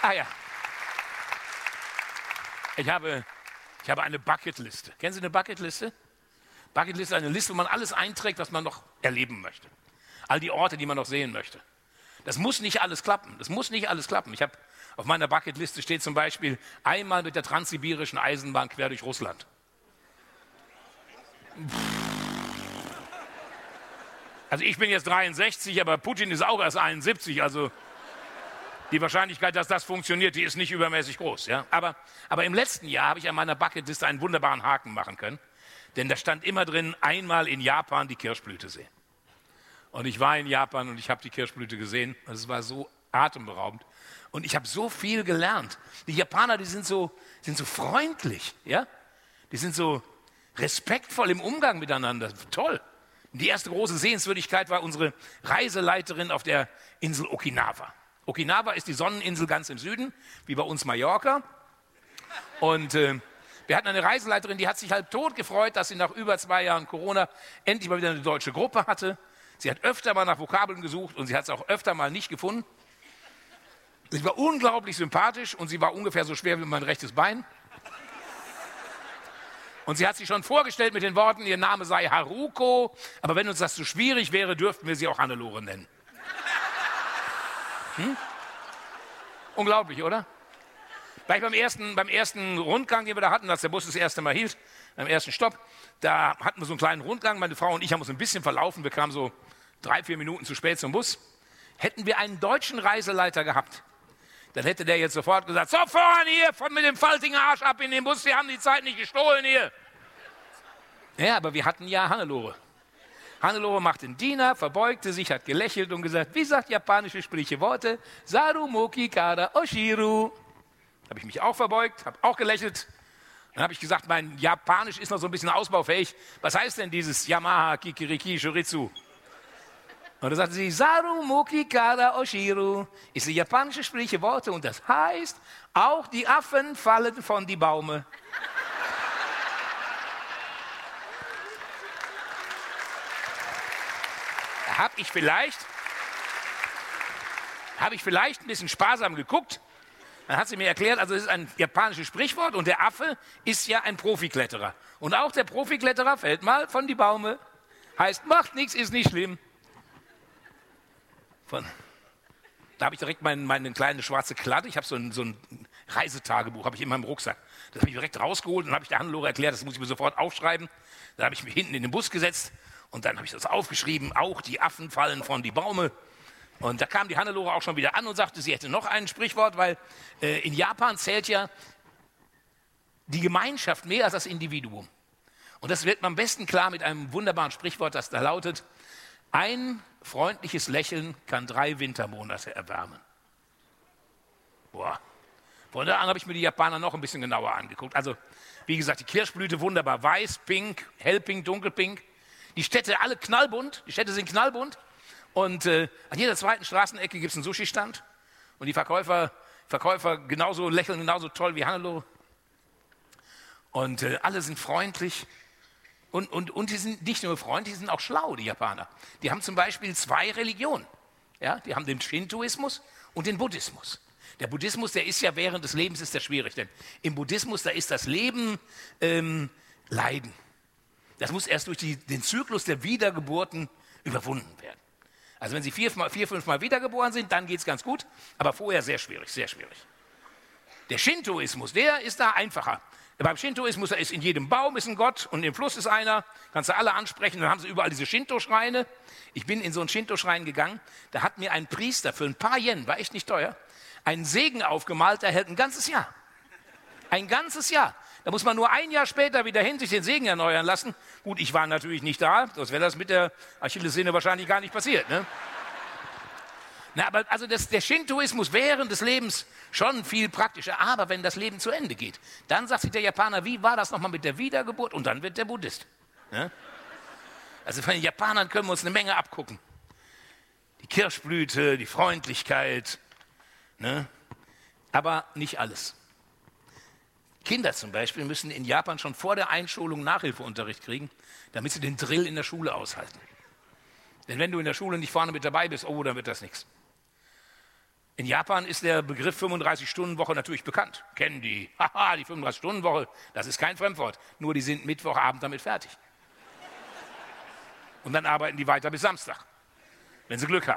Ah ja, ich habe eine Bucketliste. Kennen Sie eine Bucketliste? Bucketliste ist eine Liste, wo man alles einträgt, was man noch erleben möchte. All die Orte, die man noch sehen möchte. Das muss nicht alles klappen. Ich habe auf meiner Bucketliste steht zum Beispiel einmal mit der transsibirischen Eisenbahn quer durch Russland. Also ich bin jetzt 63, aber Putin ist auch erst 71, also die Wahrscheinlichkeit, dass das funktioniert, die ist nicht übermäßig groß. Ja? Aber im letzten Jahr habe ich an meiner Bucketliste einen wunderbaren Haken machen können, denn da stand immer drin, einmal in Japan die Kirschblüte sehen. Und ich war in Japan und ich habe die Kirschblüte gesehen. Es war so atemberaubend. Und ich habe so viel gelernt. Die Japaner, die sind so freundlich. Ja? Die sind so respektvoll im Umgang miteinander. Toll. Und die erste große Sehenswürdigkeit war unsere Reiseleiterin auf der Insel Okinawa. Okinawa ist die Sonneninsel ganz im Süden, wie bei uns Mallorca. Und wir hatten eine Reiseleiterin, die hat sich halb tot gefreut, dass sie nach über 2 Jahren Corona endlich mal wieder eine deutsche Gruppe hatte. Sie hat öfter mal nach Vokabeln gesucht und sie hat es auch öfter mal nicht gefunden. Sie war unglaublich sympathisch und sie war ungefähr so schwer wie mein rechtes Bein. Und sie hat sich schon vorgestellt mit den Worten, ihr Name sei Haruko, aber wenn uns das zu schwierig wäre, dürften wir sie auch Hannelore nennen. Unglaublich, oder? Gleich beim ersten Rundgang, den wir da hatten, als der Bus das erste Mal hielt, beim ersten Stopp, da hatten wir so einen kleinen Rundgang, meine Frau und ich haben uns ein bisschen verlaufen, wir kamen so 3-4 Minuten zu spät zum Bus. Hätten wir einen deutschen Reiseleiter gehabt, dann hätte der jetzt sofort gesagt, so voran hier, mit dem faltigen Arsch ab in den Bus, wir haben die Zeit nicht gestohlen hier. Ja, aber wir hatten ja Hannelore. Hannelore machte den Diener, verbeugte sich, hat gelächelt und gesagt, wie sagt japanische Sprichworte? Saru moki kara oshiru. Habe ich mich auch verbeugt, habe auch gelächelt. Dann habe ich gesagt, mein Japanisch ist noch so ein bisschen ausbaufähig. Was heißt denn dieses Yamaha Kikiriki Shoritsu? Und da sagte sie, Saru moki kara oshiru. Ist die japanische Sprichworte und das heißt, auch die Affen fallen von die Baume. Habe ich vielleicht ein bisschen sparsam geguckt. Dann hat sie mir erklärt, also es ist ein japanisches Sprichwort und der Affe ist ja ein Profikletterer. Und auch der Profikletterer fällt mal von die Baume. Heißt, macht nichts, ist nicht schlimm. Da habe ich direkt meine kleine schwarze Kladde, ich habe so ein Reisetagebuch, habe ich in meinem Rucksack. Das habe ich direkt rausgeholt und habe ich der Hannelore erklärt, das muss ich mir sofort aufschreiben. Dann habe ich mich hinten in den Bus gesetzt und dann habe ich das aufgeschrieben, auch die Affen fallen von die Baume. Und da kam die Hannelore auch schon wieder an und sagte, sie hätte noch ein Sprichwort, weil in Japan zählt ja die Gemeinschaft mehr als das Individuum. Und das wird am besten klar mit einem wunderbaren Sprichwort, das da lautet, ein freundliches Lächeln kann 3 Wintermonate erwärmen. Boah. Von da an habe ich mir die Japaner noch ein bisschen genauer angeguckt. Also, wie gesagt, die Kirschblüte wunderbar weiß, pink, hellpink, dunkelpink. Die Städte alle knallbunt, die Städte sind knallbunt. Und an jeder zweiten Straßenecke gibt es einen Sushi-Stand. Und die Verkäufer lächeln genauso toll wie Hannelore. Und alle sind freundlich. Und die sind nicht nur freundlich, die sind auch schlau, die Japaner. Die haben zum Beispiel 2 Religionen. Ja? Die haben den Shintoismus und den Buddhismus. Der Buddhismus, der ist ja während des Lebens ist der schwierig. Denn im Buddhismus, da ist das Leben Leiden. Das muss erst durch den Zyklus der Wiedergeburten überwunden werden. Also wenn Sie 4, 5 Mal wiedergeboren sind, dann geht es ganz gut. Aber vorher sehr schwierig, sehr schwierig. Der Shintoismus, der ist da einfacher. Beim Shintoismus, da ist in jedem Baum ist ein Gott und im Fluss ist einer. Kannst du alle ansprechen. Dann haben sie überall diese Shinto-Schreine. Ich bin in so einen Shinto-Schrein gegangen. Da hat mir ein Priester für ein paar Yen, war echt nicht teuer, einen Segen aufgemalt, der hält ein ganzes Jahr. Ein ganzes Jahr. Da muss man nur ein Jahr später wieder hin, sich den Segen erneuern lassen. Gut, ich war natürlich nicht da, sonst wäre das mit der Achillessehne wahrscheinlich gar nicht passiert. Ne? Na, aber also der Shintoismus während des Lebens schon viel praktischer. Aber wenn das Leben zu Ende geht, dann sagt sich der Japaner, wie war das nochmal mit der Wiedergeburt? Und dann wird der Buddhist. Ne? Also von den Japanern können wir uns eine Menge abgucken. Die Kirschblüte, die Freundlichkeit, ne? Aber nicht alles. Kinder zum Beispiel müssen in Japan schon vor der Einschulung Nachhilfeunterricht kriegen, damit sie den Drill in der Schule aushalten. Denn wenn du in der Schule nicht vorne mit dabei bist, oh, dann wird das nichts. In Japan ist der Begriff 35-Stunden-Woche natürlich bekannt. Kennen die. Haha, die 35-Stunden-Woche, das ist kein Fremdwort. Nur die sind Mittwochabend damit fertig. Und dann arbeiten die weiter bis Samstag, wenn sie Glück haben.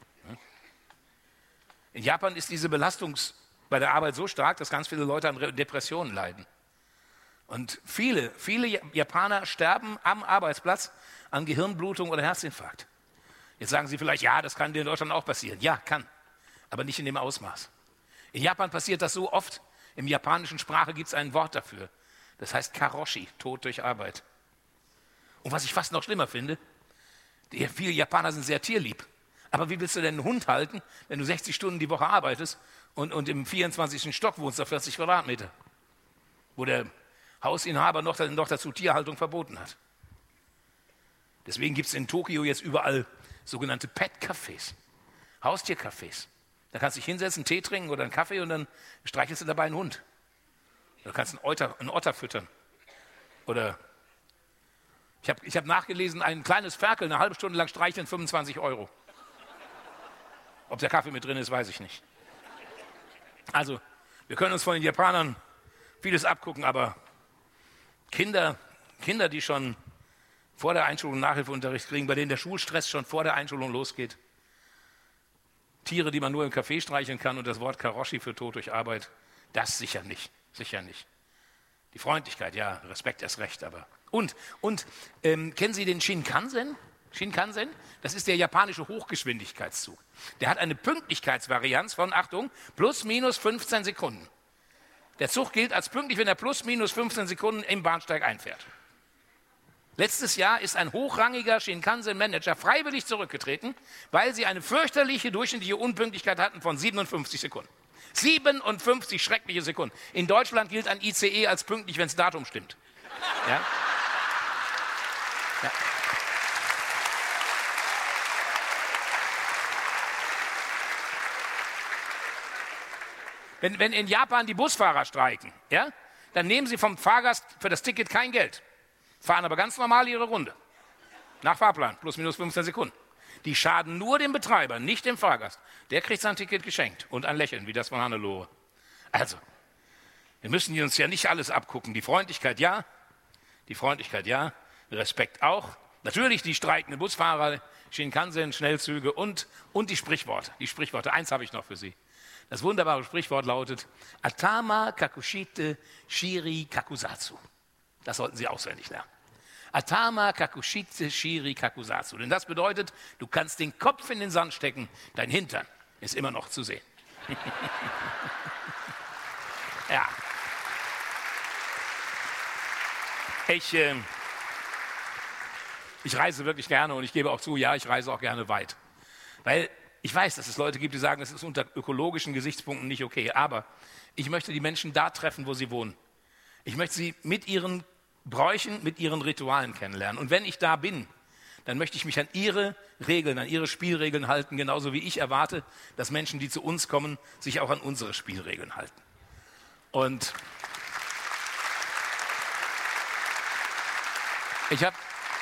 In Japan ist diese Belastung bei der Arbeit so stark, dass ganz viele Leute an Depressionen leiden. Und viele Japaner sterben am Arbeitsplatz an Gehirnblutung oder Herzinfarkt. Jetzt sagen Sie vielleicht, ja, das kann dir in Deutschland auch passieren. Ja, kann, aber nicht in dem Ausmaß. In Japan passiert das so oft. Im japanischen Sprache gibt es ein Wort dafür. Das heißt Karoshi, Tod durch Arbeit. Und was ich fast noch schlimmer finde, viele Japaner sind sehr tierlieb. Aber wie willst du denn einen Hund halten, wenn du 60 Stunden die Woche arbeitest und im 24. Stock wohnst auf 40 Quadratmeter, wo der Hausinhaber noch dazu Tierhaltung verboten hat? Deswegen gibt es in Tokio jetzt überall sogenannte Pet-Cafés, Haustiercafés. Da kannst du dich hinsetzen, Tee trinken oder einen Kaffee und dann streichelst du dabei einen Hund. Du kannst einen Otter füttern. Oder ich hab nachgelesen, ein kleines Ferkel eine halbe Stunde lang streicheln, 25 €. Ob der Kaffee mit drin ist, weiß ich nicht. Also, wir können uns von den Japanern vieles abgucken, aber Kinder, die schon vor der Einschulung Nachhilfeunterricht kriegen, bei denen der Schulstress schon vor der Einschulung losgeht, Tiere, die man nur im Café streicheln kann und das Wort Karoshi für Tod durch Arbeit, das sicher nicht, sicher nicht. Die Freundlichkeit, ja, Respekt erst recht, aber. Und kennen Sie den Shinkansen? Shinkansen, das ist der japanische Hochgeschwindigkeitszug. Der hat eine Pünktlichkeitsvarianz von, Achtung, plus minus 15 Sekunden. Der Zug gilt als pünktlich, wenn er plus minus 15 Sekunden im Bahnsteig einfährt. Letztes Jahr ist ein hochrangiger Shinkansen-Manager freiwillig zurückgetreten, weil sie eine fürchterliche durchschnittliche Unpünktlichkeit hatten von 57 Sekunden. 57 schreckliche Sekunden. In Deutschland gilt ein ICE als pünktlich, wenn das Datum stimmt. Ja? Ja. Wenn in Japan die Busfahrer streiken, ja, dann nehmen sie vom Fahrgast für das Ticket kein Geld, fahren aber ganz normal ihre Runde. Nach Fahrplan, plus minus 15 Sekunden. Die schaden nur dem Betreiber, nicht dem Fahrgast. Der kriegt sein Ticket geschenkt und ein Lächeln, wie das von Hannelore. Also, wir müssen uns ja nicht alles abgucken. Die Freundlichkeit ja, Respekt auch. Natürlich die streikenden Busfahrer, Shinkansen, Schnellzüge und die Sprichworte. Die Sprichworte, eins habe ich noch für Sie. Das wunderbare Sprichwort lautet, Atama kakushite shiri kakusatsu. Das sollten Sie auswendig lernen. Atama kakushite shiri kakusatsu. Denn das bedeutet, du kannst den Kopf in den Sand stecken, dein Hintern ist immer noch zu sehen. Ja. Ich reise wirklich gerne und ich gebe auch zu, ja, ich reise auch gerne weit. Weil ich weiß, dass es Leute gibt, die sagen, es ist unter ökologischen Gesichtspunkten nicht okay. Aber ich möchte die Menschen da treffen, wo sie wohnen. Ich möchte sie mit ihren Bräuchen, mit ihren Ritualen kennenlernen. Und wenn ich da bin, dann möchte ich mich an ihre Regeln, an ihre Spielregeln halten, genauso wie ich erwarte, dass Menschen, die zu uns kommen, sich auch an unsere Spielregeln halten. Und ich habe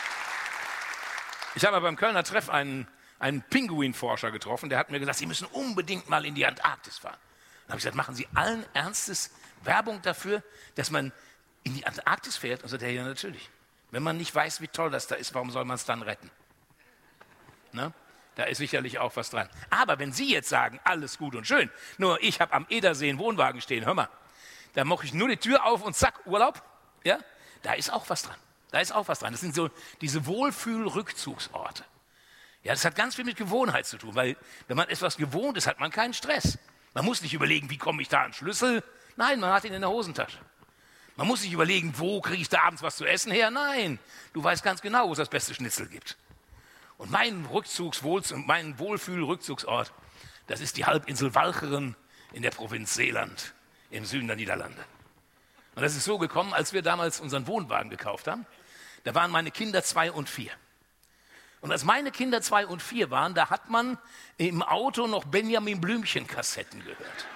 aber beim Kölner Treff einen Pinguinforscher getroffen, der hat mir gesagt, Sie müssen unbedingt mal in die Antarktis fahren. Dann habe ich gesagt, machen Sie allen Ernstes Werbung dafür, dass man in die Antarktis fährt? Und so, ja, natürlich. Wenn man nicht weiß, wie toll das da ist, warum soll man es dann retten? Ne? Da ist sicherlich auch was dran. Aber wenn Sie jetzt sagen, alles gut und schön, nur ich habe am Edersee einen Wohnwagen stehen, hör mal, da mache ich nur die Tür auf und zack, Urlaub, ja, da ist auch was dran. Da ist auch was dran. Das sind so diese Wohlfühl-Rückzugsorte. Ja, das hat ganz viel mit Gewohnheit zu tun, weil wenn man etwas gewohnt ist, hat man keinen Stress. Man muss nicht überlegen, wie komme ich da an den Schlüssel? Nein, man hat ihn in der Hosentasche. Man muss nicht überlegen, wo kriege ich da abends was zu essen her? Nein, du weißt ganz genau, wo es das beste Schnitzel gibt. Und mein Wohlfühl-Rückzugsort, das ist die Halbinsel Walcheren in der Provinz Seeland im Süden der Niederlande. Und das ist so gekommen, als wir damals unseren Wohnwagen gekauft haben. Da waren meine Kinder 2 und 4. Und als meine Kinder 2 und 4 waren, da hat man im Auto noch Benjamin Blümchen-Kassetten gehört.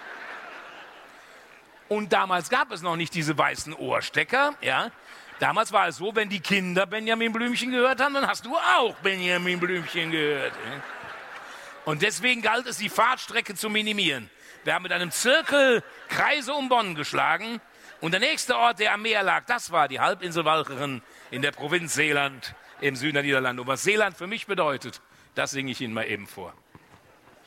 Und damals gab es noch nicht diese weißen Ohrstecker. Ja? Damals war es so, wenn die Kinder Benjamin Blümchen gehört haben, dann hast du auch Benjamin Blümchen gehört. Ja? Und deswegen galt es, die Fahrtstrecke zu minimieren. Wir haben mit einem Zirkel Kreise um Bonn geschlagen. Und der nächste Ort, der am Meer lag, das war die Halbinsel Walcheren in der Provinz Seeland im Süden der Niederlande. Und was Seeland für mich bedeutet, das singe ich Ihnen mal eben vor.